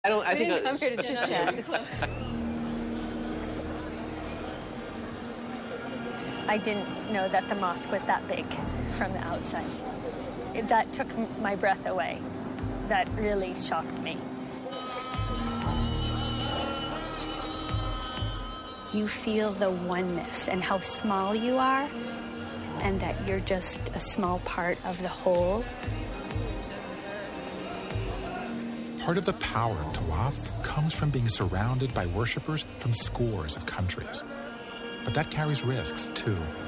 I We think didn't come here to chit-chat. I didn't know that the mosque was that big from the outside. That took my breath away. That really shocked me. You feel the oneness and how small you are, and that you're just a small part of the whole. Part of the power of Tawaf comes from being surrounded by worshipers from scores of countries. But that carries risks, too.